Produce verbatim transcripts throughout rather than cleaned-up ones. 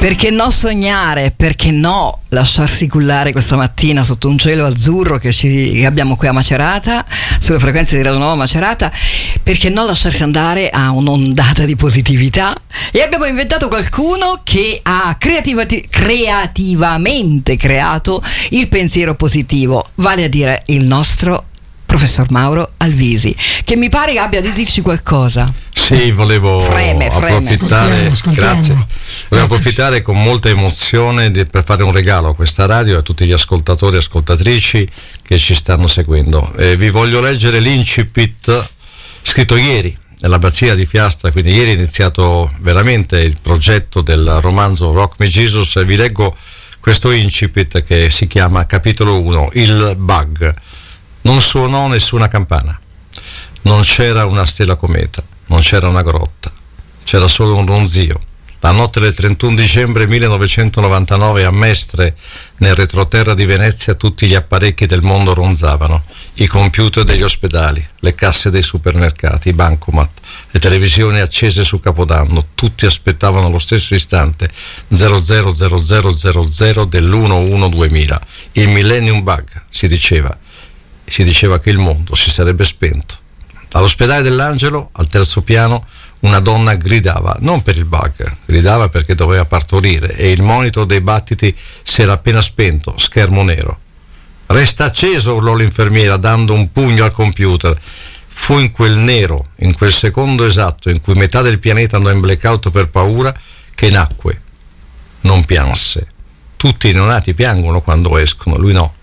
Perché no sognare, perché no lasciarsi cullare questa mattina sotto un cielo azzurro che, ci, che abbiamo qui a Macerata, sulle frequenze di Radio Nuova Macerata, perché no lasciarsi andare a un'ondata di positività. E abbiamo inventato qualcuno che ha creativati- creativamente creato il pensiero positivo, vale a dire il nostro professor Mauro Alvisi, che mi pare che abbia di dirci qualcosa. Sì, volevo freme, freme. approfittare, ascoltiamo, ascoltiamo. grazie, volevo approfittare con molta emozione di, per fare un regalo a questa radio e a tutti gli ascoltatori e ascoltatrici che ci stanno seguendo. Eh, vi voglio leggere l'incipit scritto ieri nell'abbazia di Fiastra, quindi ieri è iniziato veramente il progetto del romanzo Rock Me Jesus, e vi leggo questo incipit che si chiama capitolo uno, il bug. Non suonò nessuna campana, non c'era una stella cometa, non c'era una grotta, c'era solo un ronzio. La notte del trentuno dicembre millenovecentonovantanove a Mestre, nel retroterra di Venezia, tutti gli apparecchi del mondo ronzavano: i computer degli ospedali, le casse dei supermercati, i bancomat, le televisioni accese su Capodanno. Tutti aspettavano lo stesso istante zero zero zero zero zero zero dell'uno uno duemila, il Millennium Bug, si diceva. Si diceva che il mondo si sarebbe spento. All'ospedale dell'Angelo, al terzo piano, una donna gridava, non per il bug, gridava perché doveva partorire, e il monitor dei battiti si era appena spento, schermo nero. Resta acceso, urlò l'infermiera dando un pugno al computer. Fu in quel nero, in quel secondo esatto in cui metà del pianeta andò in blackout per paura, che nacque. Non pianse. Tutti i neonati piangono quando escono, lui no.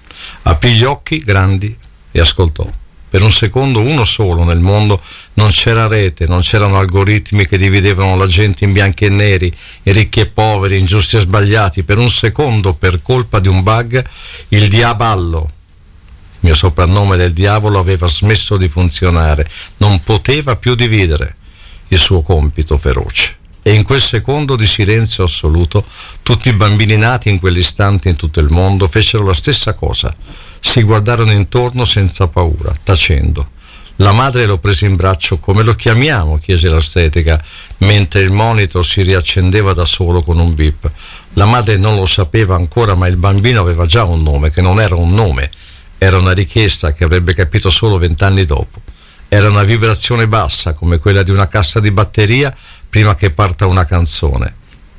Aprì gli occhi grandi e ascoltò. Per un secondo, uno solo nel mondo, non c'era rete, non c'erano algoritmi che dividevano la gente in bianchi e neri, in ricchi e poveri, in giusti e sbagliati. Per un secondo, per colpa di un bug, il diaballo, il mio soprannome del diavolo, aveva smesso di funzionare, non poteva più dividere il suo compito feroce. E in quel secondo di silenzio assoluto tutti i bambini nati in quell'istante in tutto il mondo fecero la stessa cosa, si guardarono intorno senza paura, tacendo. La madre lo prese in braccio. Come lo chiamiamo? Chiese l'ostetrica, mentre il monitor si riaccendeva da solo con un beep. La madre non lo sapeva ancora, ma il bambino aveva già un nome, che non era un nome, era una richiesta che avrebbe capito solo vent'anni dopo. Era una vibrazione bassa, come quella di una cassa di batteria prima che parta una canzone.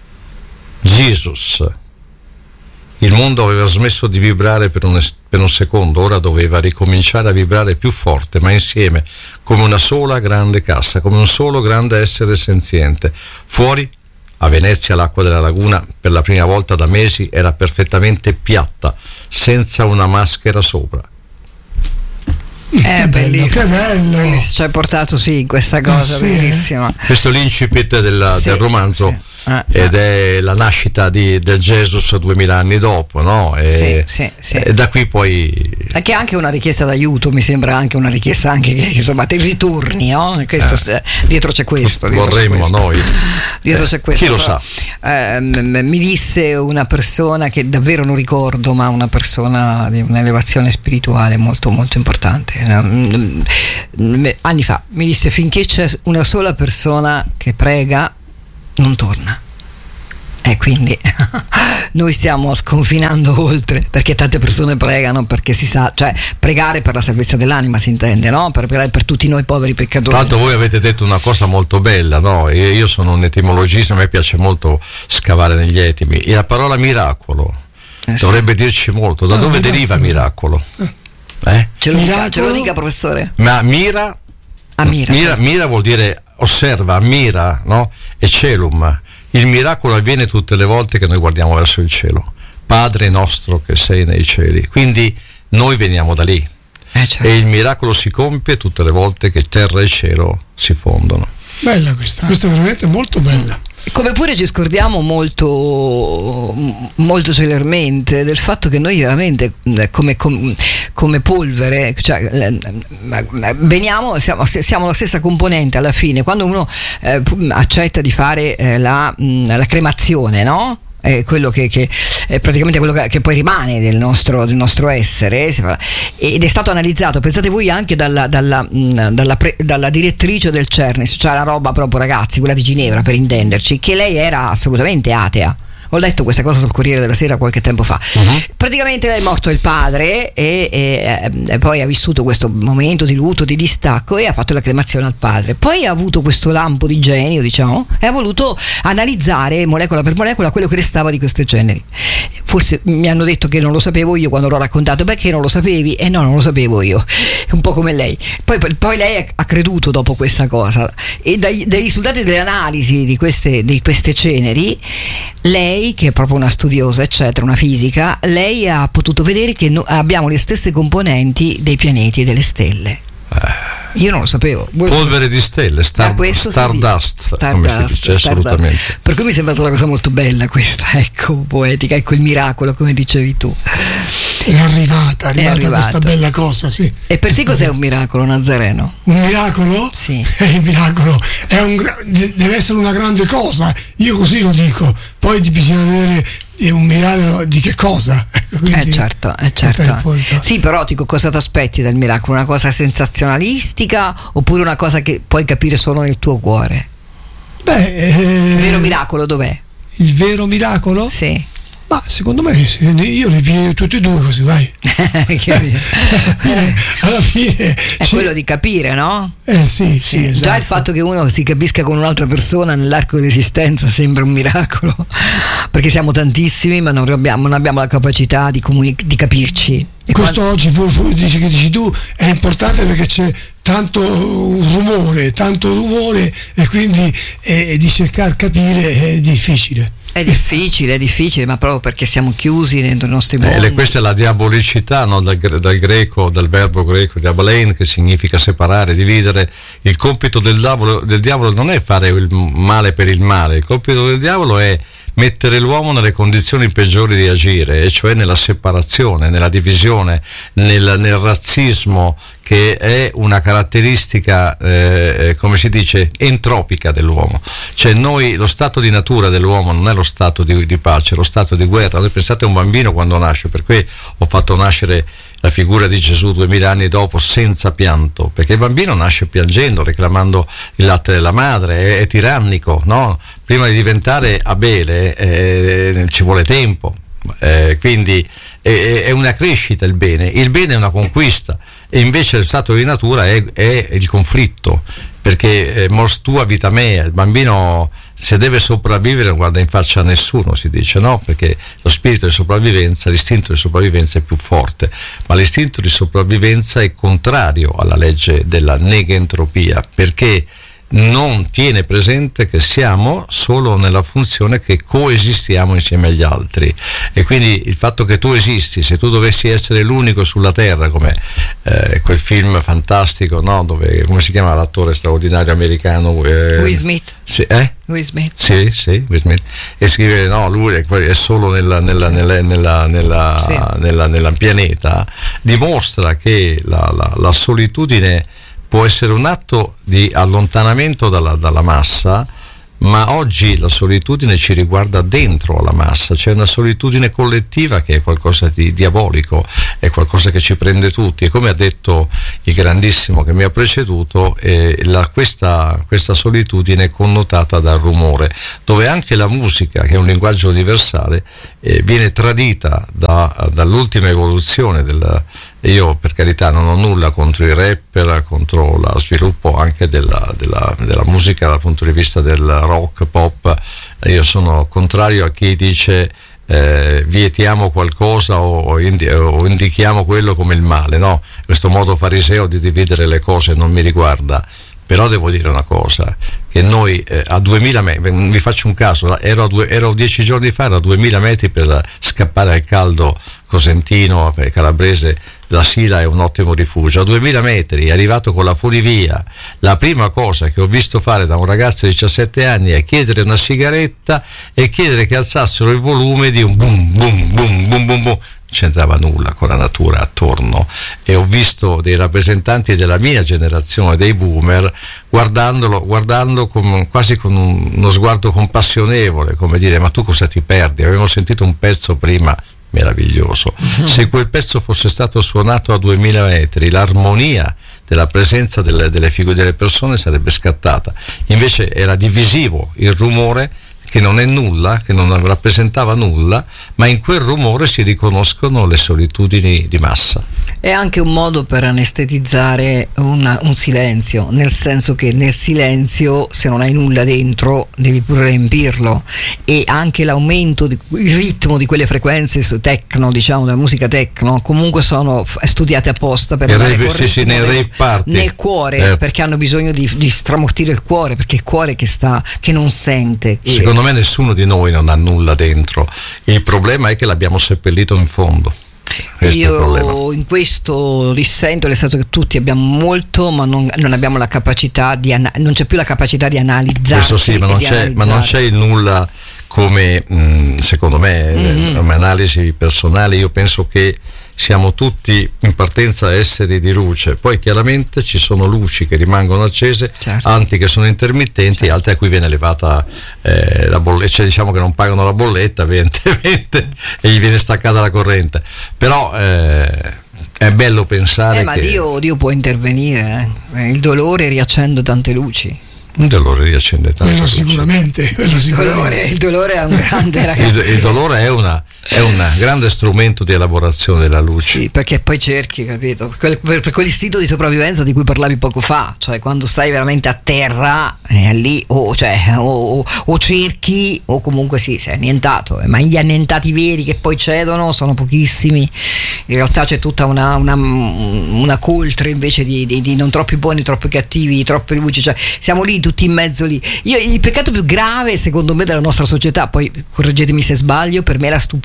Jesus. Il mondo aveva smesso di vibrare per un, es- per un secondo, ora doveva ricominciare a vibrare più forte, ma insieme, come una sola grande cassa, come un solo grande essere senziente. Fuori, a Venezia, l'acqua della laguna, per la prima volta da mesi, era perfettamente piatta, senza una maschera sopra. È bellissimo, che bello. bellissimo. Ci hai portato sì questa cosa, eh sì, bellissima. eh. Questo è l'incipit della, Sì, del romanzo, sì. Ah, ed ah. è la nascita di, del Jesus duemila anni dopo, no? E, Sì, sì, sì. e da qui poi... Che è anche una richiesta d'aiuto, mi sembra anche una richiesta anche che insomma ti ritorni, no? Questo, eh. Dietro c'è questo. Dietro vorremmo c'è questo. noi. Dietro Eh, c'è questo. chi lo però, sa? ehm, mi disse una persona che davvero non ricordo, ma una persona di un'elevazione spirituale molto molto importante. Anni fa mi disse: finché c'è una sola persona che prega, non torna. E quindi noi stiamo sconfinando oltre, perché tante persone pregano, perché si sa, cioè pregare per la salvezza dell'anima, si intende, no? Per pregare per tutti noi poveri peccatori. Tra l'altro voi avete detto una cosa molto bella, no? Io sono un etimologista, a me piace molto scavare negli etimi. E la parola miracolo Eh sì. dovrebbe dirci molto. Da Ah, dove miracolo. deriva miracolo? Eh? Ce lo, dica, Miracolo? ce lo dica, professore. Ma mira, Ah, mira. mira, mira vuol dire osserva, mira, no? E celum. Il miracolo avviene tutte le volte che noi guardiamo verso il cielo. Padre nostro che sei nei cieli. Quindi noi veniamo da lì. Eh, certo. E il miracolo si compie tutte le volte che terra e cielo si fondono. Bella questa, questa è veramente molto bella. Come pure ci scordiamo molto molto celermente del fatto che noi veramente come, come, come polvere, cioè, veniamo, siamo, siamo la stessa componente alla fine. Quando uno eh, accetta di fare eh, la, la cremazione, no? è quello che, che è praticamente quello che, che poi rimane del nostro, del nostro essere, ed è stato analizzato, pensate voi, anche dalla, dalla, dalla, pre, dalla direttrice del CERNES, cioè la roba proprio, ragazzi, quella di Ginevra, per intenderci, che lei era assolutamente atea. Ho letto questa cosa sul Corriere della Sera qualche tempo fa. Uh-huh. Praticamente è morto il padre e, e, e poi ha vissuto questo momento di lutto, di distacco, e ha fatto la cremazione al padre. Poi ha avuto questo lampo di genio, diciamo, e ha voluto analizzare molecola per molecola quello che restava di queste ceneri. Forse mi hanno detto che non lo sapevo io quando l'ho raccontato. Perché non lo sapevi? E eh no, non lo sapevo io. Un po' come lei. Poi, poi lei ha creduto dopo questa cosa, e dai, dai risultati delle analisi di queste, di queste ceneri, lei, che è proprio una studiosa, eccetera, una fisica, lei ha potuto vedere che no, abbiamo le stesse componenti dei pianeti e delle stelle. Io non lo sapevo. Polvere di stelle, star, Stardust, Stardust, come si dice, assolutamente. Per cui mi è sembrata una cosa molto bella questa, ecco, poetica, ecco il miracolo, come dicevi tu. È arrivata, è arrivata questa bella cosa, sì. E per te cos'è un miracolo, Nazareno? Un miracolo? Sì. È il miracolo è un, deve essere una grande cosa, io così lo dico. Poi bisogna vedere un miracolo di che cosa. Quindi, eh certo, eh certo. Sì, però dico, cosa ti aspetti dal miracolo? Una cosa sensazionalistica oppure una cosa che puoi capire solo nel tuo cuore? Beh, eh, il vero miracolo dov'è? Il vero miracolo? Sì. Ma secondo me io li vedo tutti e due così, vai. Alla fine è sì. Quello di capire, no? Eh sì, sì, sì, esatto. Già il fatto che uno si capisca con un'altra persona nell'arco dell'esistenza sembra un miracolo, perché siamo tantissimi ma non abbiamo, non abbiamo la capacità di, comuni- di capirci. E questo quando... oggi fu, fu, dici, che dici tu è importante perché c'è tanto rumore, tanto rumore e quindi eh, di cercare capire è difficile. È difficile, è difficile, ma proprio perché siamo chiusi dentro i nostri mondi. Eh, questa è la diabolicità, no? dal, dal greco, dal verbo greco diabalein, che significa separare, dividere. Il compito del diavolo, del diavolo non è fare il male per il male, il compito del diavolo è mettere l'uomo nelle condizioni peggiori di agire, e cioè nella separazione, nella divisione, nel, nel razzismo, che è una caratteristica, eh, come si dice, entropica dell'uomo. Cioè noi, lo stato di natura dell'uomo non è lo stato di, di pace, è lo stato di guerra. Voi pensate a un bambino quando nasce, per cui ho fatto nascere la figura di Gesù duemila anni dopo senza pianto, perché il bambino nasce piangendo, reclamando il latte della madre, è, è tirannico, no? Prima di diventare Abele eh, ci vuole tempo, eh, quindi è, è una crescita il bene, il bene è una conquista, e invece lo stato di natura è, è il conflitto, perché eh, mors tua vita mea, il bambino se deve sopravvivere non guarda in faccia a nessuno, si dice, no? Perché lo spirito di sopravvivenza, l'istinto di sopravvivenza è più forte, ma l'istinto di sopravvivenza è contrario alla legge della negentropia, perché non tiene presente che siamo solo nella funzione che coesistiamo insieme agli altri, e quindi il fatto che tu esisti, se tu dovessi essere l'unico sulla terra, come eh, quel film fantastico, no? Dove, come si chiama l'attore straordinario americano? Eh, Will Smith. Sì, eh? Will Smith. Sì, sì, Will Smith. E scrive, no, lui è, è solo nella, nella, sì. nella, nella, nella, sì. nella, nella pianeta, dimostra che la, la, la solitudine può essere un atto di allontanamento dalla, dalla massa, ma oggi la solitudine ci riguarda dentro alla massa, c'è una solitudine collettiva che è qualcosa di diabolico, è qualcosa che ci prende tutti, e come ha detto il grandissimo che mi ha preceduto, eh, la, questa, questa solitudine è connotata dal rumore, dove anche la musica, che è un linguaggio universale, eh, viene tradita da, dall'ultima evoluzione del... Io per carità non ho nulla contro i rapper, contro lo sviluppo anche della, della, della musica dal punto di vista del rock, pop. Io sono contrario a chi dice eh, vietiamo qualcosa o, indi, o indichiamo quello come il male, no? Questo modo fariseo di dividere le cose non mi riguarda. Però devo dire una cosa, che noi eh, a duemila metri, vi faccio un caso, ero, a due, ero dieci giorni fa, ero a duemila metri per scappare al caldo cosentino, calabrese, la Sila è un ottimo rifugio. A duemila metri è arrivato con la funivia. La prima cosa che ho visto fare da un ragazzo di diciassette anni è chiedere una sigaretta e chiedere che alzassero il volume di un boom boom boom boom boom boom. C'entrava nulla con la natura attorno, e ho visto dei rappresentanti della mia generazione, dei boomer, guardandolo, guardando con, quasi con un, uno sguardo compassionevole, come dire: ma tu cosa ti perdi? Avevamo sentito un pezzo prima meraviglioso. Uh-huh. Se quel pezzo fosse stato suonato a duemila metri, l'armonia della presenza delle, delle figure delle persone sarebbe scattata. Invece era divisivo il rumore, che non è nulla, che non rappresentava nulla, ma in quel rumore si riconoscono le solitudini di massa. È anche un modo per anestetizzare una, un silenzio, nel senso che nel silenzio, se non hai nulla dentro, devi pure riempirlo, e anche l'aumento, di, il ritmo di quelle frequenze techno, diciamo, della musica techno, comunque sono studiate apposta per andare rave, sì, sì, nel, rave party. Nel cuore, certo. Perché hanno bisogno di, di stramortire il cuore, perché il cuore che sta, che non sente. Secondo me nessuno di noi non ha nulla dentro, il problema è che l'abbiamo seppellito in fondo. Questo Io in questo dissento, nel senso che tutti abbiamo molto, ma non, non abbiamo la capacità di ana- non c'è più la capacità di analizzare. Questo sì, ma non, c'è, ma non c'è il nulla come mh, secondo me, mm-hmm. come analisi personale. Io penso che siamo tutti in partenza esseri di luce, poi chiaramente ci sono luci che rimangono accese, certo. Altri che sono intermittenti, certo. Altri a cui viene elevata eh, la bolletta, cioè diciamo che non pagano la bolletta evidentemente e gli viene staccata la corrente, però eh, è bello pensare eh, ma che Dio, Dio può intervenire, eh. Il dolore riaccende tante luci. Il dolore riaccende tanto. Quello sicuramente, quello sicuramente. Il dolore, il dolore è un grande ragazzo. Il, il dolore è una è un grande strumento di elaborazione della luce. Sì, perché poi cerchi, capito? Per, per quell'istinto di sopravvivenza di cui parlavi poco fa, cioè quando stai veramente a terra, eh, lì o, cioè, o, o cerchi o comunque sì, sei annientato. Ma gli annientati veri che poi cedono sono pochissimi. In realtà c'è tutta una, una, una coltre invece di, di, di non troppi buoni, troppi cattivi, troppe luci. Cioè siamo lì tutti in mezzo lì. Io, il peccato più grave secondo me della nostra società, poi correggetemi se sbaglio, per me è la stupidità,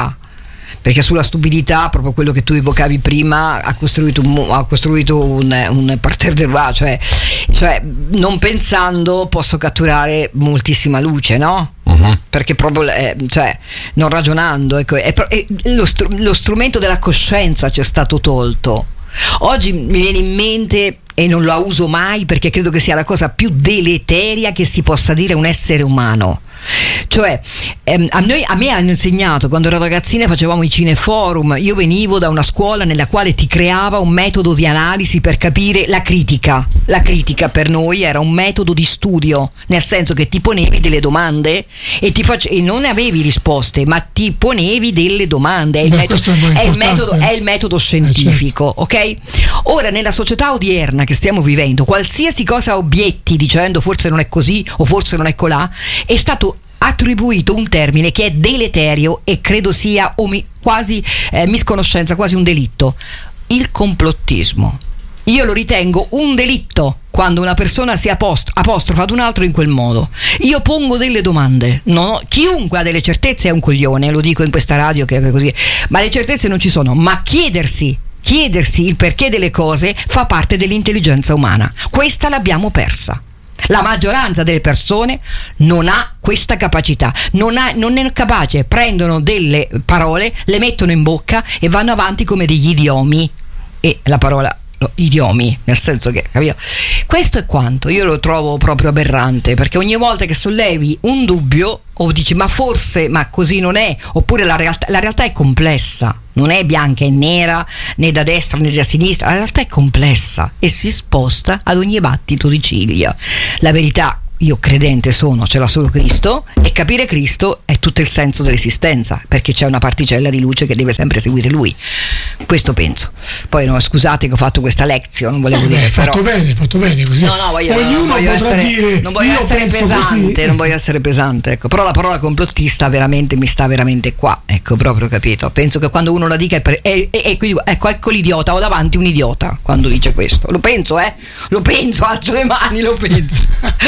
perché sulla stupidità, proprio quello che tu evocavi prima, ha costruito un, ha costruito un, un parterre de roi, cioè, cioè non pensando posso catturare moltissima luce, no? Uh-huh. Perché proprio eh, cioè non ragionando, ecco, è, è, lo, str- lo strumento della coscienza ci è stato tolto. Oggi mi viene in mente, e non la uso mai perché credo che sia la cosa più deleteria che si possa dire a un essere umano, cioè ehm, a, noi, a me hanno insegnato, quando ero ragazzina facevamo i cineforum, io venivo da una scuola nella quale ti creava un metodo di analisi per capire la critica. La critica per noi era un metodo di studio, nel senso che ti ponevi delle domande e, ti face- e non avevi risposte, ma ti ponevi delle domande. È il, Beh, metodo, è è il, metodo, è il metodo scientifico, ok? Ora nella società odierna che stiamo vivendo, qualsiasi cosa obietti dicendo forse non è così o forse non è colà, è stato attribuito un termine che è deleterio e credo sia omi- quasi eh, misconoscenza, quasi un delitto: il complottismo. Io lo ritengo un delitto quando una persona si apost- apostrofa ad un altro in quel modo. Io pongo delle domande, non ho, chiunque ha delle certezze è un coglione, lo dico in questa radio che è così, ma le certezze non ci sono, ma chiedersi chiedersi il perché delle cose fa parte dell'intelligenza umana. Questa l'abbiamo persa. La maggioranza delle persone non ha questa capacità, non, ha, non è capace, prendono delle parole, le mettono in bocca e vanno avanti come degli idiomi. E la parola idiomi, nel senso che, capito? Questo è quanto io lo trovo proprio aberrante, perché ogni volta che sollevi un dubbio o dici ma forse, ma così non è, oppure la realtà, la realtà è complessa, non è bianca e nera, né da destra né da sinistra, la realtà è complessa e si sposta ad ogni battito di ciglia. La verità, io credente sono, ce l'ha solo Cristo, e capire Cristo è tutto il senso dell'esistenza, perché c'è una particella di luce che deve sempre seguire Lui. Questo penso. Poi no, scusate che ho fatto questa lezione, non volevo eh, dire, beh, però fatto bene, fatto bene così. No, no, voglio, ognuno non voglio potrà essere, dire non voglio io essere pesante, così. non voglio essere pesante, ecco. Però la parola complottista veramente mi sta veramente qua, ecco, proprio, capito? Penso che quando uno la dica è, per, è, è, è dico, ecco, ecco l'idiota, ho davanti un idiota quando dice questo. Lo penso, eh? Lo penso, alzo le mani, lo penso.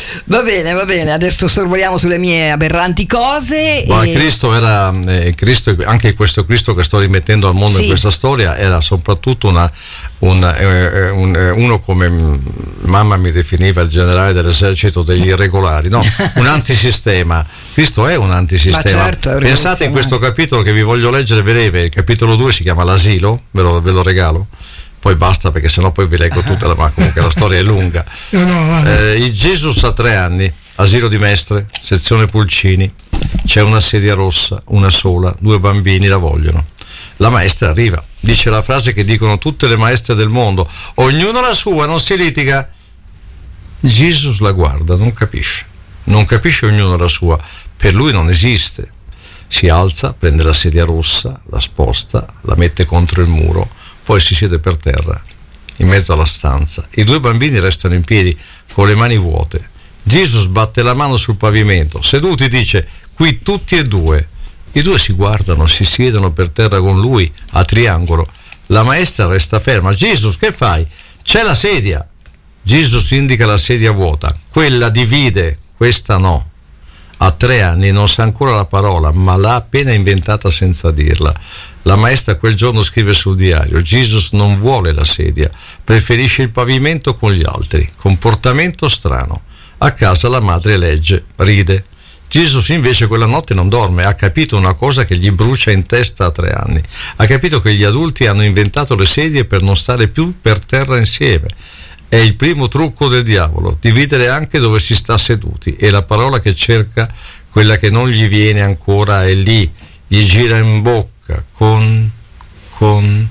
Va bene, va bene, adesso sorvoliamo sulle mie aberranti cose. Ma e... Cristo era eh, Cristo, anche questo Cristo che sto rimettendo al mondo, sì, in questa storia, era soprattutto una, una, eh, un, eh, uno come mamma mi definiva il generale dell'esercito degli irregolari, no, un antisistema. Cristo è un antisistema. Certo, pensate in questo capitolo che vi voglio leggere breve, il capitolo due si chiama l'asilo, ve lo, ve lo regalo. Poi basta perché sennò poi vi leggo tutta la, ma comunque la storia è lunga. No, no, eh, il Gesù ha tre anni, asilo di Mestre, sezione Pulcini, c'è una sedia rossa, una sola, due bambini la vogliono. La maestra arriva, dice la frase che dicono tutte le maestre del mondo: ognuno la sua, non si litiga. Gesù la guarda, non capisce, non capisce ognuno la sua, per lui non esiste. Si alza, prende la sedia rossa, la sposta, la mette contro il muro, poi si siede per terra, in mezzo alla stanza. I due bambini restano in piedi, con le mani vuote. Gesù sbatte la mano sul pavimento, seduti dice: qui tutti e due. I due si guardano, si siedono per terra con lui, a triangolo. La maestra resta ferma. Gesù, che fai? C'è la sedia. Gesù indica la sedia vuota. Quella divide, questa no. A tre anni non sa ancora la parola, ma l'ha appena inventata senza dirla. La maestra quel giorno scrive sul diario: Gesù non vuole la sedia, preferisce il pavimento con gli altri. Comportamento strano. A casa la madre legge, ride. Gesù invece quella notte non dorme, ha capito una cosa che gli brucia in testa a tre anni. Ha capito che gli adulti hanno inventato le sedie per non stare più per terra insieme. È il primo trucco del diavolo, dividere anche dove si sta seduti, e la parola che cerca, quella che non gli viene ancora, è lì, gli gira in bocca, con, con,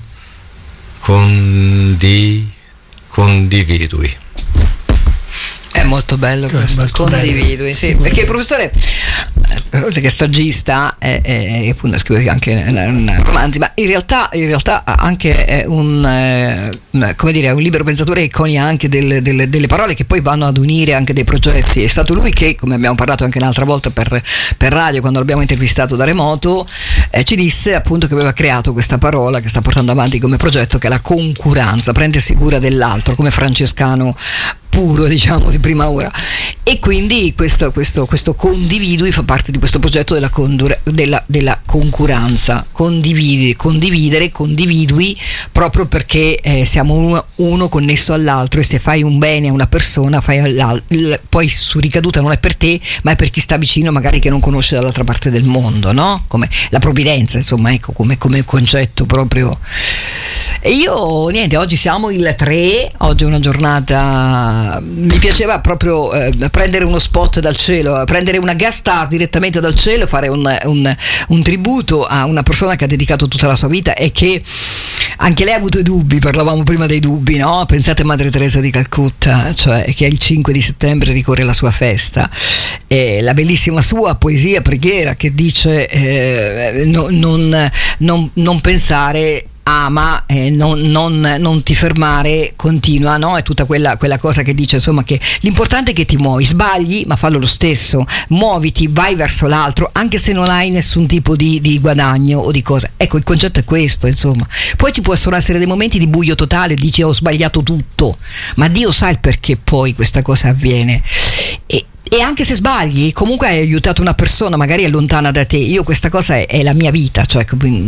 condi, condividui. È molto bello questo, molto condividui, bello. sì, perché il professore, oltre che saggista, è, è, appunto scrive anche romanzi, ma in realtà, in realtà anche è un, eh, come dire, un libero pensatore che conia anche delle, delle, delle parole che poi vanno ad unire anche dei progetti. È stato lui che, come abbiamo parlato anche l'altra volta per, per radio, quando l'abbiamo intervistato da remoto, eh, ci disse appunto che aveva creato questa parola che sta portando avanti come progetto, che è la concuranza, prendersi cura dell'altro, come francescano puro, diciamo, di prima ora. E quindi questo, questo, questo condividui fa parte di questo progetto della, condura, della, della concuranza. Condividi, condividere, condividui, proprio perché eh, siamo uno, uno connesso all'altro, e se fai un bene a una persona, fai all'altro, poi su ricaduta non è per te, ma è per chi sta vicino, magari che non conosce dall'altra parte del mondo, no? Come la provvidenza, insomma, ecco, come, come concetto proprio. E io, niente, oggi siamo il tre, oggi è una giornata, mi piaceva proprio eh, prendere uno spot dal cielo, prendere una guest star direttamente dal cielo, fare un, un, un tributo a una persona che ha dedicato tutta la sua vita e che anche lei ha avuto dubbi, parlavamo prima dei dubbi, no? Pensate a Madre Teresa di Calcutta, cioè che il cinque di settembre ricorre la sua festa, e la bellissima sua poesia preghiera che dice eh, no, non, non, non pensare, ama, eh, non, non, non ti fermare, continua, no? È tutta quella, quella cosa che dice, insomma, che l'importante è che ti muovi, sbagli ma fallo lo stesso, muoviti, vai verso l'altro anche se non hai nessun tipo di, di guadagno o di cosa. Ecco, il concetto è questo, insomma. Poi ci possono essere dei momenti di buio totale, dici ho sbagliato tutto, ma Dio sa il perché poi questa cosa avviene. E E anche se sbagli, comunque hai aiutato una persona, magari è lontana da te. Io questa cosa è, è la mia vita, cioè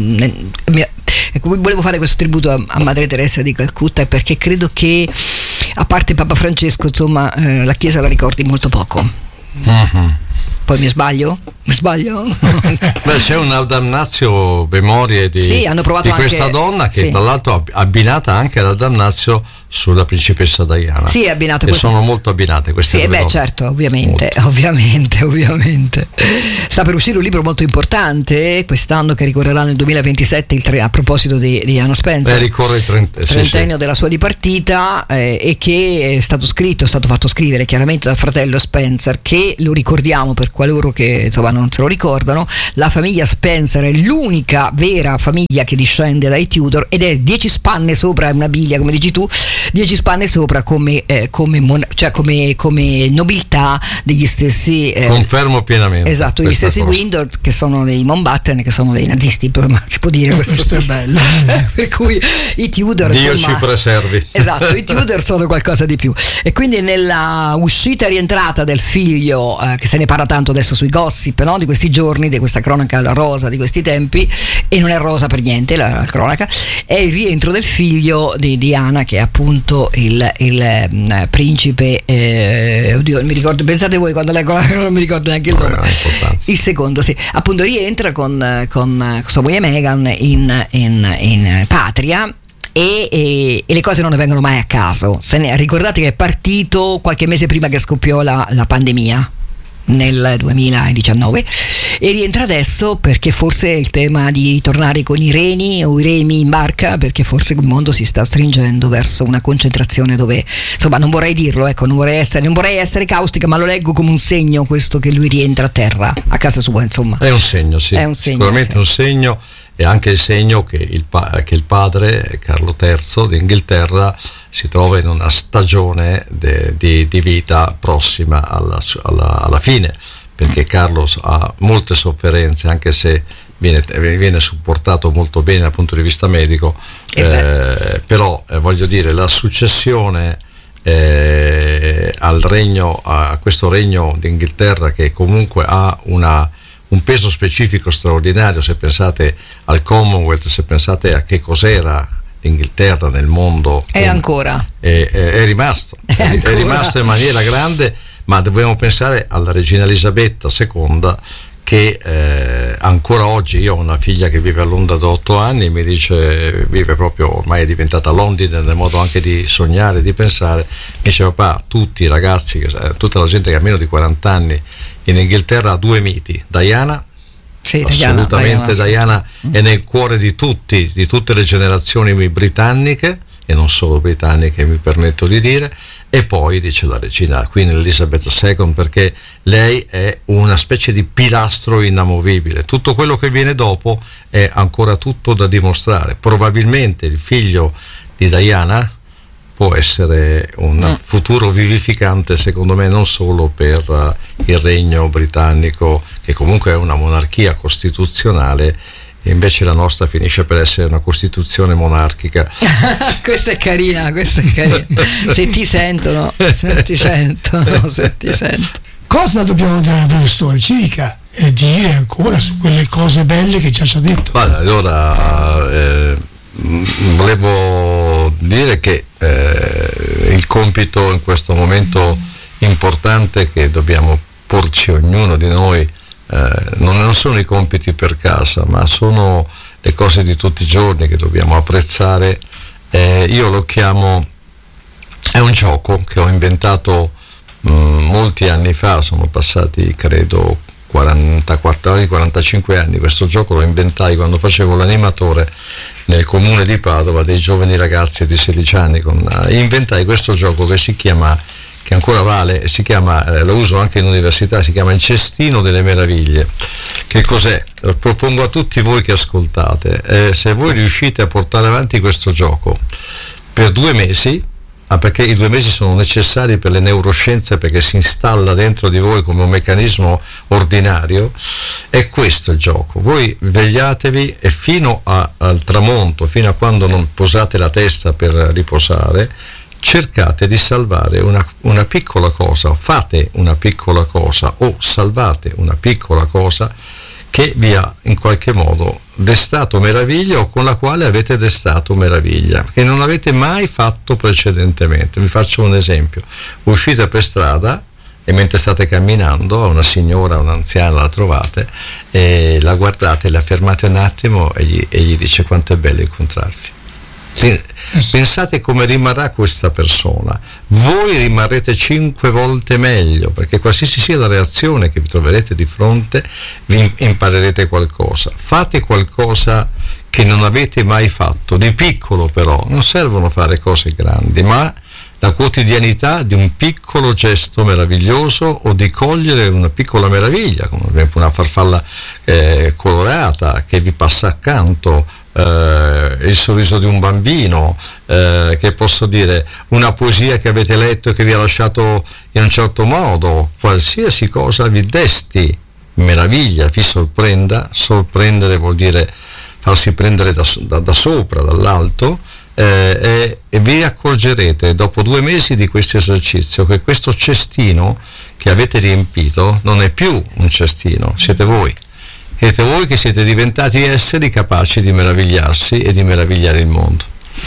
volevo fare questo tributo a, a Madre Teresa di Calcutta, perché credo che, a parte Papa Francesco, insomma, eh, la Chiesa la ricordi molto poco. Mm-hmm. Poi mi sbaglio? Mi sbaglio? Beh, c'è una damnatio memorie di, sì, hanno provato di questa anche, donna che sì, tra l'altro abbinata anche alla damnatio sulla principessa Diana. Sì, è abbinato. E questo, sono molto abbinate queste sì, due beh, donne. certo, ovviamente, molto. ovviamente, ovviamente. Sta per uscire un libro molto importante quest'anno che ricorrerà nel duemilaventisette, il tre, a proposito di, di Anna Spencer. Beh, ricorre il trent- trentennio sì, sì. della sua dipartita, eh, e che è stato scritto, è stato fatto scrivere chiaramente dal fratello Spencer, che lo ricordiamo per qualoro che insomma non se lo ricordano. La famiglia Spencer è l'unica vera famiglia che discende dai Tudor ed è dieci spanne sopra una biglia, come dici tu, dieci spanne sopra come, eh, come, mon- cioè come, come nobiltà degli stessi eh, confermo pienamente, esatto, gli stessi cosa. Windsor, che sono dei Mountbatten, che sono dei nazisti, ma si può dire questo, questo è bello. Per cui i Tudor, Dio insomma, ci preservi. Esatto, i Tudor sono qualcosa di più. E quindi nella uscita e rientrata del figlio, eh, che se ne parla tanto adesso sui gossip, no? Di questi giorni, di questa cronaca rosa di questi tempi, e non è rosa per niente la, la cronaca, è il rientro del figlio di Diana, che è appunto il, il um, principe, eh, oddio, non mi ricordo, pensate voi quando leggo la, non mi ricordo neanche il nome, il secondo, sì, appunto rientra con, con sua moglie Meghan in, in, in patria. E, e, e le cose non ne vengono mai a caso. Se ne, ricordate che è partito qualche mese prima che scoppiò la, la pandemia nel duemiladiciannove e rientra adesso perché forse è il tema di tornare con i reni o i remi in barca, perché forse il mondo si sta stringendo verso una concentrazione dove, insomma, non vorrei dirlo, ecco, non vorrei essere, non vorrei essere caustica, ma lo leggo come un segno questo, che lui rientra a terra, a casa sua, insomma. È un segno, sì, è un segno, sicuramente sì. Un segno. E anche il segno che il, pa- che il padre, Carlo terzo d'Inghilterra, si trova in una stagione de- di-, di vita prossima alla, alla-, alla fine, perché Carlo ha molte sofferenze, anche se viene, viene supportato molto bene dal punto di vista medico, eh, però eh, voglio dire, la successione eh, al regno, a questo regno d'Inghilterra, che comunque ha una un peso specifico straordinario, se pensate al Commonwealth, se pensate a che cos'era l'Inghilterra nel mondo. E ancora. È, è, è rimasto, è, è rimasto in maniera grande, ma dobbiamo pensare alla regina Elisabetta seconda, che eh, ancora oggi, io ho una figlia che vive a Londra da otto anni, mi dice, vive proprio, ormai è diventata Londra nel modo anche di sognare, di pensare, mi dice: papà, tutti i ragazzi, tutta la gente che ha meno di quaranta anni in Inghilterra ha due miti, Diana, sì, assolutamente Diana, Diana mm. è nel cuore di tutti, di tutte le generazioni britanniche, e non solo britanniche, mi permetto di dire, e poi dice la regina Queen Elizabeth seconda, perché lei è una specie di pilastro inamovibile. Tutto quello che viene dopo è ancora tutto da dimostrare. Probabilmente il figlio di Diana può essere un mm. futuro vivificante, secondo me, non solo per uh, il regno britannico, che comunque è una monarchia costituzionale, e invece la nostra finisce per essere una costituzione monarchica. Questa è carina, questa è carina. Se ti sentono, se ti sentono, se ti sento. Cosa dobbiamo dare, professore? Ci dica e dire ancora su quelle cose belle che già ci ha detto. Vale, allora eh, volevo dire che eh, il compito in questo momento importante che dobbiamo porci ognuno di noi, eh, non, non sono i compiti per casa, ma sono le cose di tutti i giorni che dobbiamo apprezzare. Eh, io lo chiamo, è un gioco che ho inventato mh, molti anni fa, sono passati credo quarantaquattro anni, quarantacinque anni. Questo gioco lo inventai quando facevo l'animatore nel comune di Padova dei giovani ragazzi di sedici anni. Con, uh, inventai questo gioco che si chiama, che ancora vale, si chiama, eh, lo uso anche in università, si chiama il Cestino delle Meraviglie. Che cos'è? Lo propongo a tutti voi che ascoltate. Eh, se voi riuscite a portare avanti questo gioco per due mesi, ah, perché i due mesi sono necessari per le neuroscienze, perché si installa dentro di voi come un meccanismo ordinario, è questo il gioco. Voi vegliatevi e fino a, al tramonto, fino a quando non posate la testa per riposare, cercate di salvare una, una piccola cosa, fate una piccola cosa o salvate una piccola cosa che vi ha in qualche modo destato meraviglia, o con la quale avete destato meraviglia, che non avete mai fatto precedentemente. Vi faccio un esempio: uscite per strada e mentre state camminando, a una signora, un'anziana la trovate e la guardate, la fermate un attimo e gli, e gli dice: quanto è bello incontrarvi. Pensate come rimarrà questa persona. Voi rimarrete cinque volte meglio, perché qualsiasi sia la reazione che vi troverete di fronte, vi imparerete qualcosa. Fate qualcosa che non avete mai fatto, di piccolo però. Non servono fare cose grandi, ma la quotidianità di un piccolo gesto meraviglioso, o di cogliere una piccola meraviglia, come ad esempio una farfalla eh, colorata che vi passa accanto, eh, il sorriso di un bambino, eh, che posso dire, una poesia che avete letto e che vi ha lasciato in un certo modo, qualsiasi cosa vi desti meraviglia, vi sorprenda. Sorprendere vuol dire farsi prendere da, da, da sopra, dall'alto, eh, e, e vi accorgerete dopo due mesi di questo esercizio che questo cestino che avete riempito non è più un cestino, siete voi. Siete voi che siete diventati esseri capaci di meravigliarsi e di meravigliare il mondo.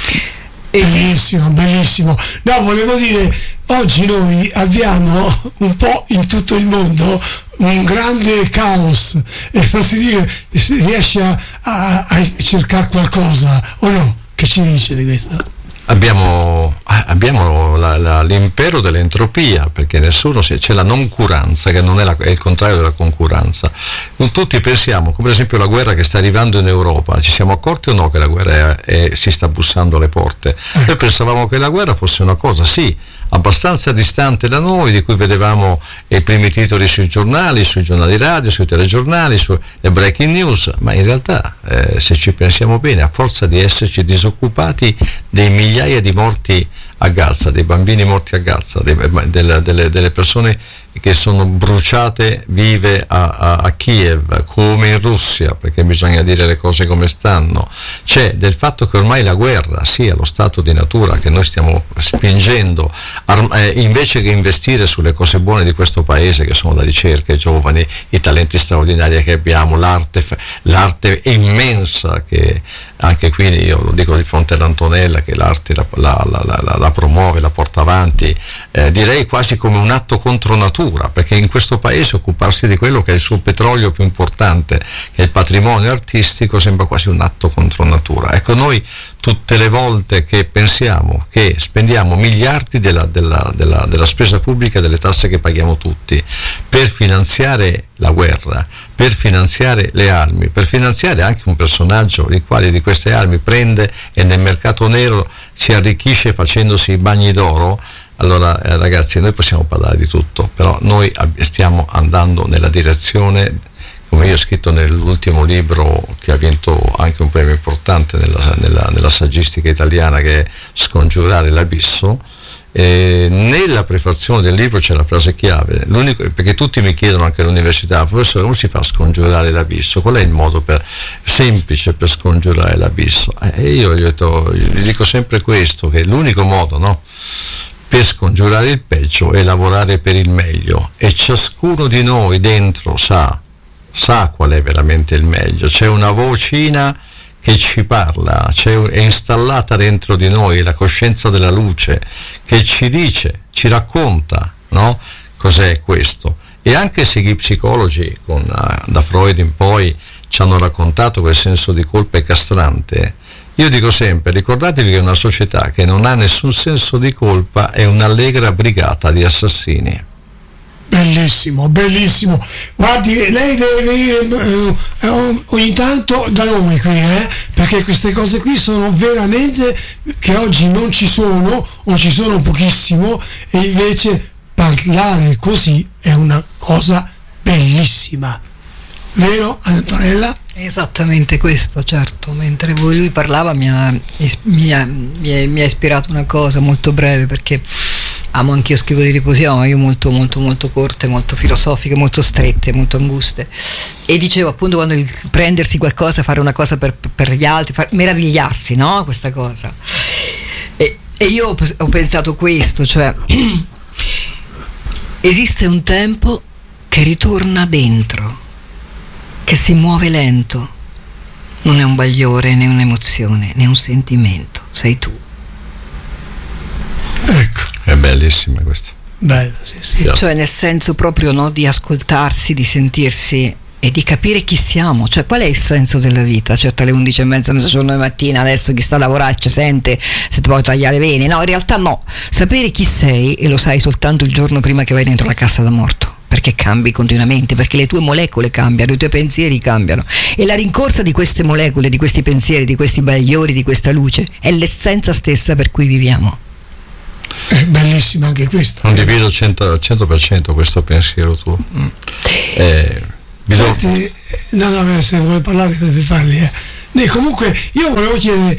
Bellissimo, bellissimo. No, volevo dire, oggi noi abbiamo un po' in tutto il mondo un grande caos e non si, dice, si riesce a, a, a cercare qualcosa, o no? Che ci dice di questo? Abbiamo, abbiamo la, la, l'impero dell'entropia, perché nessuno si, c'è la noncuranza, che non è, la, è il contrario della concuranza. Non tutti pensiamo, come per esempio la guerra che sta arrivando in Europa, ci siamo accorti o no che la guerra è, è, si sta bussando alle porte? Noi pensavamo che la guerra fosse una cosa, sì, abbastanza distante da noi, di cui vedevamo i primi titoli sui giornali, sui giornali radio, sui telegiornali, sulle breaking news, ma in realtà eh, se ci pensiamo bene, a forza di esserci disoccupati dei migliaia di morti a Gaza, dei bambini morti a Gaza, dei, delle, delle, delle persone che sono bruciate vive a, a, a Kiev, come in Russia, perché bisogna dire le cose come stanno, c'è del fatto che ormai la guerra sia lo stato di natura che noi stiamo spingendo, arm- eh, invece che investire sulle cose buone di questo paese, che sono la ricerca, i giovani, i talenti straordinari che abbiamo, l'arte, l'arte immensa che anche qui io lo dico di fronte ad Antonella, che l'arte la, la, la, la, la promuove, la porta avanti, eh, direi quasi come un atto contro natura, perché in questo paese occuparsi di quello che è il suo petrolio più importante, che è il patrimonio artistico, sembra quasi un atto contro natura. Ecco, noi tutte le volte che pensiamo che spendiamo miliardi della, della, della, della spesa pubblica, delle tasse che paghiamo tutti, per finanziare la guerra, per finanziare le armi, per finanziare anche un personaggio il quale di queste armi prende e nel mercato nero si arricchisce facendosi i bagni d'oro, allora eh, ragazzi, noi possiamo parlare di tutto, però noi ab- stiamo andando nella direzione, come io ho scritto nell'ultimo libro che ha vinto anche un premio importante nella, nella, nella saggistica italiana, che è Scongiurare l'abisso. E nella prefazione del libro c'è la frase chiave, l'unico, perché tutti mi chiedono anche all'università: professore, come si fa a scongiurare l'abisso? Qual è il modo per, semplice per scongiurare l'abisso? E io gli, ho detto, gli dico sempre questo, che l'unico modo, no, per scongiurare il peggio è lavorare per il meglio, e ciascuno di noi dentro sa sa qual è veramente il meglio. C'è una vocina che ci parla, c'è, è installata dentro di noi la coscienza della luce che ci dice, ci racconta, no? Cos'è questo. E anche se gli psicologi, con, uh, da Freud in poi, ci hanno raccontato che il senso di colpa è castrante, io dico sempre: ricordatevi che una società che non ha nessun senso di colpa è un'allegra brigata di assassini. Bellissimo, bellissimo. Guardi, lei deve venire eh, ogni tanto da noi qui, eh? Perché queste cose qui sono veramente, che oggi non ci sono o ci sono pochissimo, e invece parlare così è una cosa bellissima. Vero, Antonella? Esattamente questo, certo. Mentre voi, lui parlava mi ha, mi, ha, mi, ha, mi ha ispirato una cosa molto breve, perché amo anch'io, scrivo di poesia, ma io molto molto molto corte, molto filosofiche, molto strette, molto anguste, e dicevo appunto, quando il prendersi qualcosa, fare una cosa per, per gli altri, far, meravigliarsi, no? Questa cosa, e, e io ho pensato questo, cioè esiste un tempo che ritorna dentro, che si muove lento, non è un bagliore né un'emozione né un sentimento, sei tu. Ecco, è bellissima questa. Bella, sì, sì. Yeah. Cioè nel senso proprio, no, di ascoltarsi, di sentirsi e di capire chi siamo, cioè qual è il senso della vita. Certo, alle undici e mezza, mezzogiorno di mattina, adesso chi sta a lavorare ci sente se ti puoi tagliare le vene, no, in realtà no, sapere chi sei, e lo sai soltanto il giorno prima che vai dentro la cassa da morto, perché cambi continuamente, perché le tue molecole cambiano, i tuoi pensieri cambiano, e la rincorsa di queste molecole, di questi pensieri, di questi bagliori, di questa luce è l'essenza stessa per cui viviamo. È bellissima anche questa. Condivido al cento per cento questo pensiero tuo. Mm. Eh, bisogna... Senti, no, no, se vuoi parlare deve farli, eh. E comunque io volevo chiedere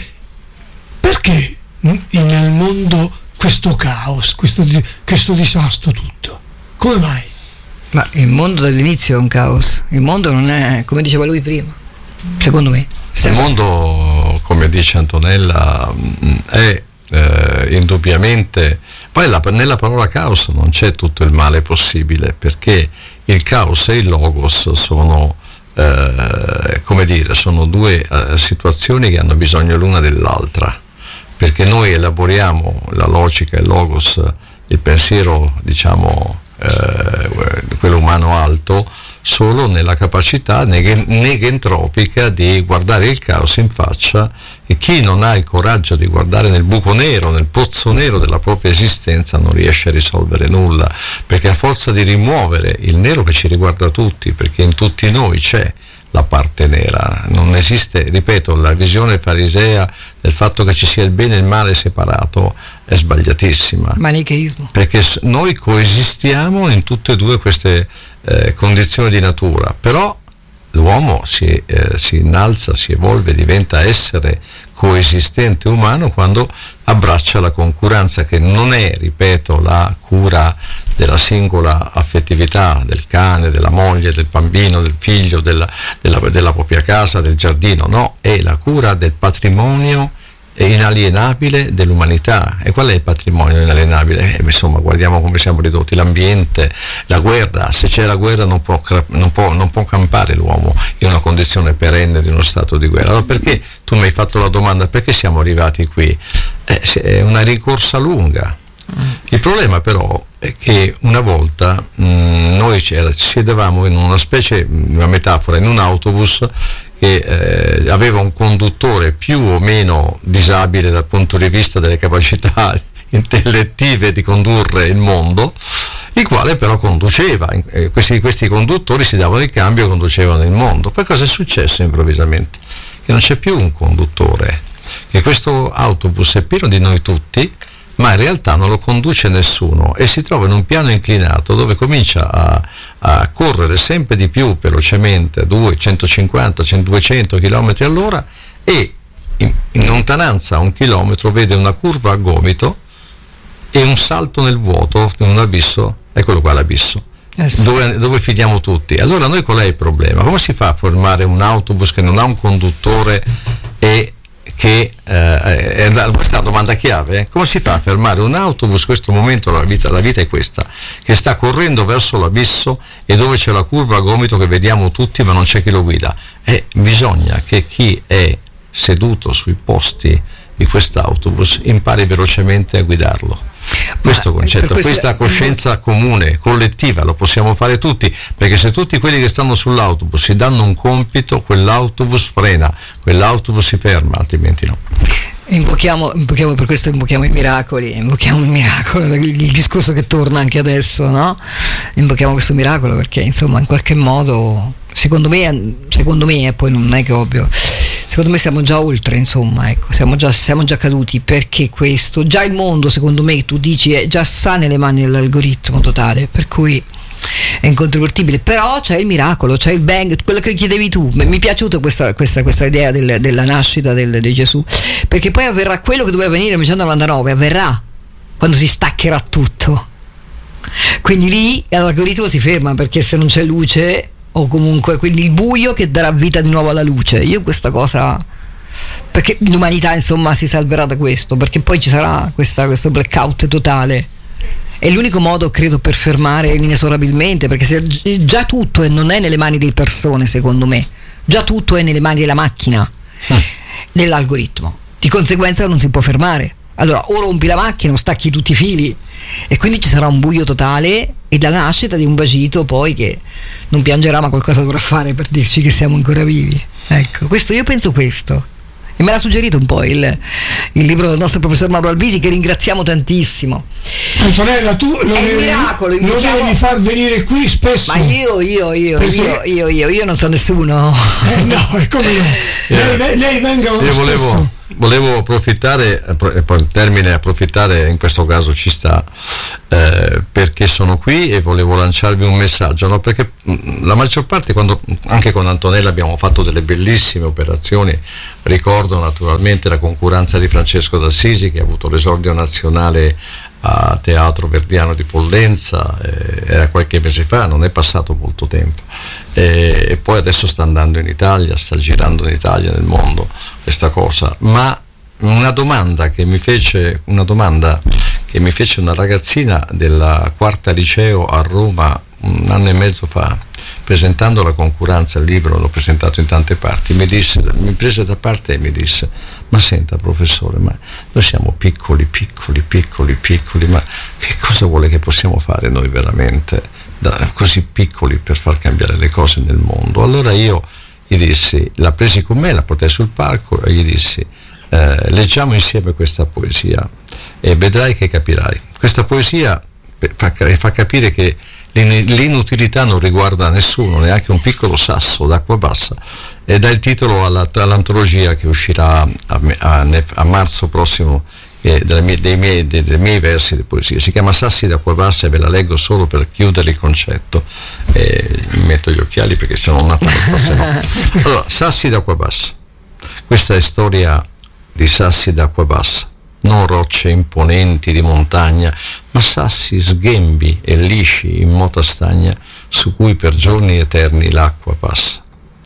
perché nel mondo questo caos, questo, questo disastro tutto? Come mai? Ma il mondo dall'inizio è un caos, il mondo non è, come diceva lui prima, secondo me. Il mondo, come dice Antonella, è eh, indubbiamente, poi la, nella parola caos non c'è tutto il male possibile, perché il caos e il logos sono eh, come dire, sono due eh, situazioni che hanno bisogno l'una dell'altra, perché noi elaboriamo la logica, il logos, il pensiero, diciamo, eh, quello umano alto, solo nella capacità neg- negentropica di guardare il caos in faccia, e chi non ha il coraggio di guardare nel buco nero, nel pozzo nero della propria esistenza, non riesce a risolvere nulla, perché a forza di rimuovere il nero che ci riguarda tutti, perché in tutti noi c'è la parte nera, non esiste, ripeto, la visione farisea del fatto che ci sia il bene e il male separato è sbagliatissima. Manicheismo. Perché noi coesistiamo in tutte e due queste eh, condizioni di natura, però l'uomo si, eh, si innalza, si evolve, diventa essere coesistente umano quando abbraccia la concurenza, che non è, ripeto, la cura della singola affettività del cane, della moglie, del bambino, del figlio, della, della, della propria casa, del giardino, no, è la cura del patrimonio inalienabile dell'umanità. E qual è il patrimonio inalienabile? Eh, insomma, guardiamo come siamo ridotti: l'ambiente, la guerra. Se c'è la guerra non può, non può, non può campare l'uomo in una condizione perenne di uno stato di guerra. Allora perché, tu mi hai fatto la domanda, perché siamo arrivati qui? Eh, è una ricorsa lunga. Il problema però è che una volta mh, noi sedevamo in una specie, una metafora, in un autobus che eh, aveva un conduttore più o meno disabile dal punto di vista delle capacità intellettive di condurre il mondo, il quale però conduceva. Eh, questi, questi conduttori si davano il cambio e conducevano il mondo. Poi cosa è successo improvvisamente? Che non c'è più un conduttore, che questo autobus è pieno di noi tutti, ma in realtà non lo conduce nessuno, e si trova in un piano inclinato dove comincia a, a correre sempre di più velocemente, duecento, centocinquanta, duecento chilometri all'ora, e in, in lontananza a un chilometro vede una curva a gomito e un salto nel vuoto in un abisso. Eccolo qua l'abisso, eh sì. dove, dove finiamo tutti. Allora noi qual è il problema? Come si fa a formare un autobus che non ha un conduttore e che eh, è questa domanda chiave, eh? Come si fa a fermare un autobus? In questo momento la vita, la vita è questa, che sta correndo verso l'abisso e dove c'è la curva a gomito che vediamo tutti ma non c'è chi lo guida, e bisogna che chi è seduto sui posti di quest'autobus impari velocemente a guidarlo. Questo concetto, questo, questa coscienza comune, collettiva, lo possiamo fare tutti, perché se tutti quelli che stanno sull'autobus si danno un compito, quell'autobus frena, quell'autobus si ferma, altrimenti no. Invochiamo, invochiamo per questo invochiamo i miracoli, invochiamo il miracolo, il, il discorso che torna anche adesso, no? Invochiamo questo miracolo perché insomma in qualche modo, secondo me, secondo me, e poi non è che ovvio, secondo me siamo già oltre, insomma, ecco, siamo già, siamo già caduti, perché questo, già il mondo, secondo me, tu dici, è già sta nelle mani dell'algoritmo totale, per cui è incontrovertibile, però c'è il miracolo, c'è il bang, quello che chiedevi tu. Mi è piaciuta questa, questa, questa idea del, della nascita del, di Gesù, perché poi avverrà quello che doveva avvenire nel millenovecentonovantanove, avverrà quando si staccherà tutto, quindi lì l'algoritmo si ferma, perché se non c'è luce, o comunque quindi il buio che darà vita di nuovo alla luce. Io questa cosa, perché l'umanità insomma si salverà da questo, perché poi ci sarà questa, questo blackout totale. È l'unico modo, credo, per fermare inesorabilmente, perché se già tutto è, non è nelle mani delle persone, secondo me, già tutto è nelle mani della macchina, mm. dell'algoritmo, di conseguenza non si può fermare. Allora o rompi la macchina o stacchi tutti i fili, e quindi ci sarà un buio totale e la nascita di un vagito poi che non piangerà ma qualcosa dovrà fare per dirci che siamo ancora vivi. Ecco, questo, io penso questo, e me l'ha suggerito un po' il, il libro del nostro professor Mauro Albisi, che ringraziamo tantissimo. Antonella, tu lo è devi, il miracolo, lo diciamo, devi far venire qui spesso. ma io io io Perché? io io io io non so nessuno. Eh, no, è come no. Yeah. Lei, lei, lei venga io spesso. volevo volevo approfittare, e poi il termine approfittare in questo caso ci sta, eh, perché sono qui e volevo lanciarvi un messaggio, no? Perché la maggior parte, quando anche con Antonella abbiamo fatto delle bellissime operazioni, ricordo naturalmente la concurenza di Francesco d'Assisi, che ha avuto l'esordio nazionale a Teatro Verdiano di Pollenza, eh, era qualche mese fa, non è passato molto tempo, eh, e poi adesso sta andando in Italia, sta girando in Italia, nel mondo, questa cosa. Ma una domanda che mi fece una domanda che mi fece una ragazzina della quarta liceo a Roma un anno e mezzo fa, presentando la concurenza, il libro l'ho presentato in tante parti, mi disse, mi prese da parte e mi disse: ma senta professore, ma noi siamo piccoli, piccoli, piccoli, piccoli, ma che cosa vuole che possiamo fare noi veramente da, così piccoli per far cambiare le cose nel mondo? Allora io gli dissi, la presi con me, la portai sul palco e gli dissi: eh, leggiamo insieme questa poesia e vedrai che capirai. Questa poesia fa, fa capire che l'inutilità non riguarda nessuno, neanche un piccolo sasso d'acqua bassa, e dà il titolo alla, all'antologia che uscirà a, a, a marzo prossimo, che dei, miei, dei, miei, dei, dei miei versi di poesia. Si chiama Sassi d'acqua bassa e ve la leggo solo per chiudere il concetto, e mi metto gli occhiali perché se no un attimo forse no. Allora, Sassi d'acqua bassa. Questa è storia di sassi d'acqua bassa, non rocce imponenti di montagna, ma sassi sghembi e lisci in mota stagna, su cui per giorni eterni l'acqua passa.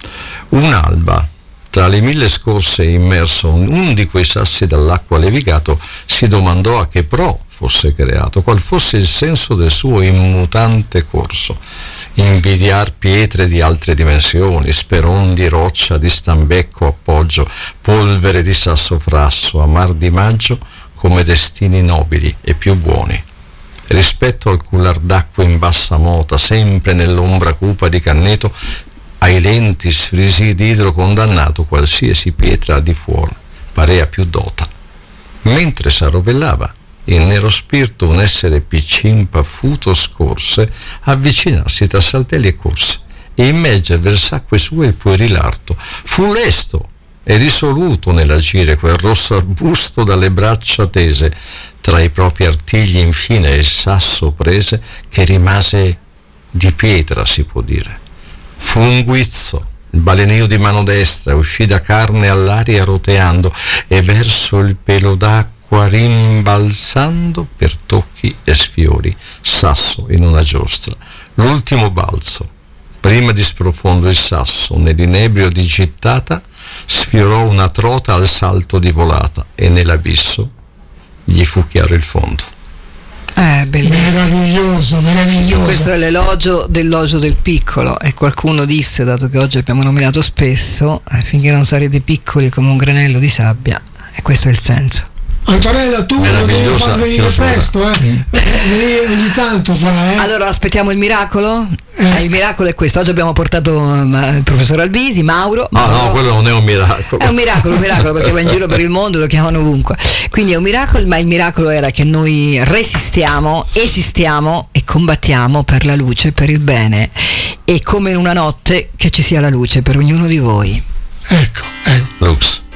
Un'alba, tra le mille scorse immerso, un di quei sassi dall'acqua levigato, si domandò a che pro fosse creato, qual fosse il senso del suo immutante corso. Invidiar pietre di altre dimensioni, speron di roccia di stambecco appoggio, polvere di sasso frasso, amar di maggio, come destini nobili e più buoni. Rispetto al cullar d'acqua in bassa mota, sempre nell'ombra cupa di canneto, ai lenti sfrisi d'idro condannato, qualsiasi pietra di fuori parea più dota. Mentre s'arrovellava, il nero spirito un essere piccin paffuto scorse, avvicinarsi tra saltelli e corse, e immerger vers'acque sue il pueril arto. Fu lesto e risoluto nell'agire quel rosso arbusto dalle braccia tese, tra i propri artigli infine il sasso prese, che rimase di pietra, si può dire. Fu un guizzo, il balenio di mano destra, uscì da carne all'aria roteando, e verso il pelo d'acqua rimbalzando, per tocchi e sfiori, sasso in una giostra. L'ultimo balzo, prima di sprofondo il sasso, nell'inebrio di gittata, sfiorò una trota al salto di volata, e nell'abisso gli fu chiaro il fondo. Eh, bellissimo. Meraviglioso, meraviglioso. Questo è l'elogio dell'elogio del piccolo, e qualcuno disse, dato che oggi abbiamo nominato spesso, eh, finché non sarete piccoli come un granello di sabbia, e questo è il senso. Antonella, tu lo devi far venire presto, eh? Venire ogni tanto fa, eh? Allora aspettiamo il miracolo? Eh. Il miracolo è questo. Oggi abbiamo portato um, il professor Albisi, Mauro. No, Mauro. no, quello non è un miracolo. È un miracolo, un miracolo, perché va in giro per il mondo, lo chiamano ovunque. Quindi è un miracolo, ma il miracolo era che noi resistiamo, esistiamo e combattiamo per la luce, per il bene, e come in una notte che ci sia la luce per ognuno di voi. Ecco, ecco. Lux.